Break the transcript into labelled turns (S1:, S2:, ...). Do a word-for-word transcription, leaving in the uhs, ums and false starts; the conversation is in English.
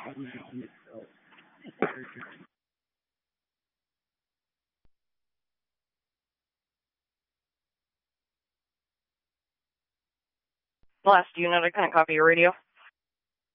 S1: Blast, do you know how to kind of copy your radio?